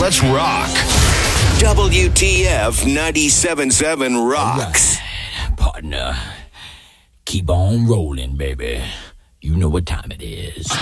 Let's rock. WTF 97.7 rocks. Right, partner, keep on rolling, baby. You know what time it is.